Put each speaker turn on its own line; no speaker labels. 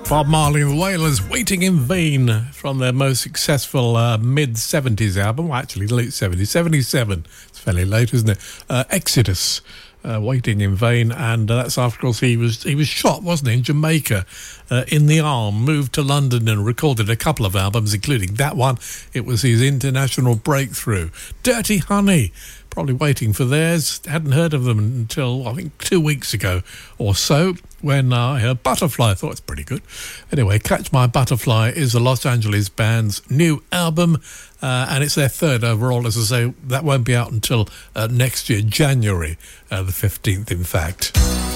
Bob Marley and the Wailers, Waiting in Vain, from their most successful mid-70s album, well, actually late 70s, 77. It's fairly late, isn't it? Exodus, Waiting in Vain, and that's after, of course, he was shot, wasn't he, in Jamaica, in the arm, moved to London and recorded a couple of albums, including that one. It was his international breakthrough. Dirty Honey, probably waiting for theirs. Hadn't heard of them until, I think, 2 weeks ago or so, when I heard Butterfly. I thought it's pretty good. Anyway, Catch My Butterfly is the Los Angeles band's new album, and it's their third overall. As I say, that won't be out until next year, January the 15th, in fact.